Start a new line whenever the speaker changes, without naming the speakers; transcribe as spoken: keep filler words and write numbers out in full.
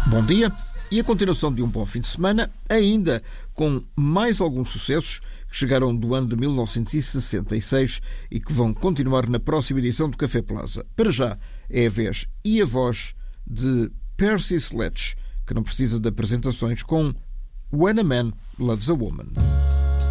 Bom dia e a continuação de um bom fim de semana, ainda com mais alguns sucessos que chegaram do ano de mil novecentos e sessenta e seis e que vão continuar na próxima edição do Café Plaza. Para já é a vez e a voz de Percy Sledge, que não precisa de apresentações, com When a Man Loves a Woman.